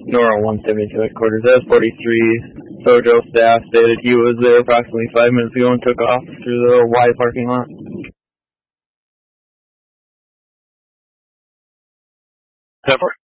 NORAD 172 headquarters. S-43 Sojo staff stated he was there approximately 5 minutes ago and took off through the Y parking lot. 10-4.